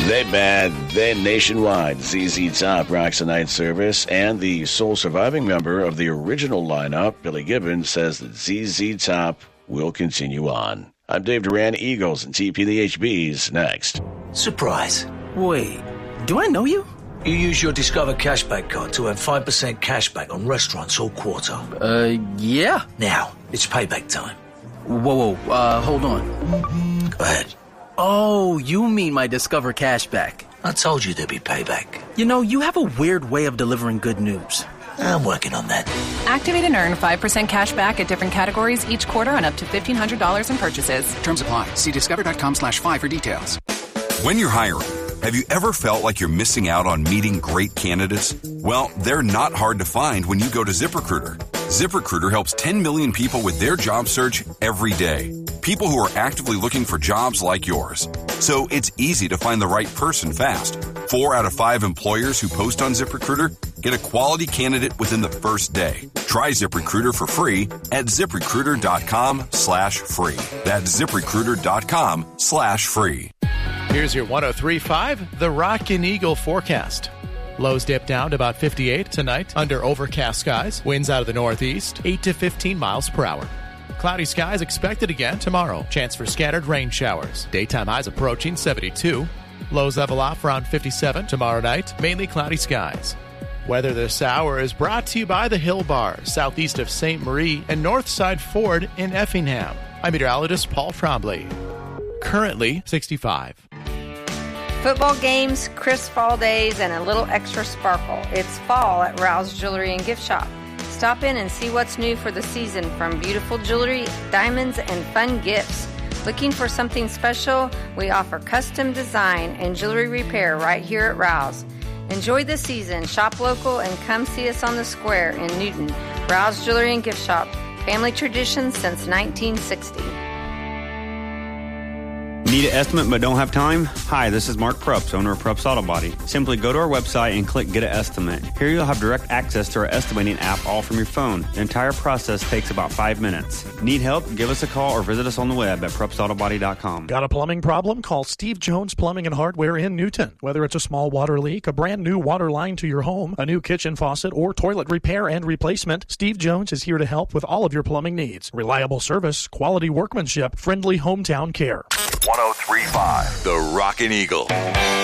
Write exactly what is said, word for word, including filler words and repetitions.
They bad, they nationwide. Z Z Top rocks the night service, and the sole surviving member of the original lineup, Billy Gibbons, says that Z Z Top will continue on. I'm Dave Duran, Eagles and T P the H Bs next. Surprise. Wait, do I know you? You use your Discover Cashback card to earn five percent cashback on restaurants all quarter. Uh, yeah. Now, it's payback time. Whoa, whoa, uh, hold on. Go ahead. Oh, you mean my Discover Cashback. I told you there'd be payback. You know, you have a weird way of delivering good news. I'm working on that. Activate and earn five percent cash back at different categories each quarter on up to fifteen hundred dollars in purchases. Terms apply. See discover.com slash five for details. When you're hiring, have you ever felt like you're missing out on meeting great candidates? Well, they're not hard to find when you go to ZipRecruiter. ZipRecruiter helps ten million people with their job search every day. People who are actively looking for jobs like yours. So it's easy to find the right person fast. Four out of five employers who post on ZipRecruiter get a quality candidate within the first day. Try ZipRecruiter for free at ZipRecruiter.com slash free. That's ZipRecruiter.com slash free. Here's your one oh three point five, the Rockin' Eagle forecast. Lows dip down to about fifty-eight tonight under overcast skies. Winds out of the northeast, eight to fifteen miles per hour. Cloudy skies expected again tomorrow. Chance for scattered rain showers. Daytime highs approaching seventy-two. Lows level off around fifty-seven tomorrow night. Mainly cloudy skies. Weather this hour is brought to you by the Hill Bar, southeast of Saint Marie and Northside Ford in Effingham. I'm meteorologist Paul Trombley. Currently sixty-five. Football games, crisp fall days, and a little extra sparkle. It's fall at Rouse Jewelry and Gift Shop. Stop in and see what's new for the season, from beautiful jewelry, diamonds, and fun gifts. Looking for something special? We offer custom design and jewelry repair right here at Rouse. Enjoy the season. Shop local and come see us on the square in Newton. Rouse Jewelry and Gift Shop. Family tradition since nineteen sixty. Need an estimate but don't have time? Hi, this is Mark Prups, owner of Prups Auto Body. Simply go to our website and click Get an Estimate. Here you'll have direct access to our estimating app all from your phone. The entire process takes about five minutes. Need help? Give us a call or visit us on the web at prups auto body dot com. Got a plumbing problem? Call Steve Jones Plumbing and Hardware in Newton. Whether it's a small water leak, a brand new water line to your home, a new kitchen faucet, or toilet repair and replacement, Steve Jones is here to help with all of your plumbing needs. Reliable service, quality workmanship, friendly hometown care. one oh three point five, the Rockin' Eagle.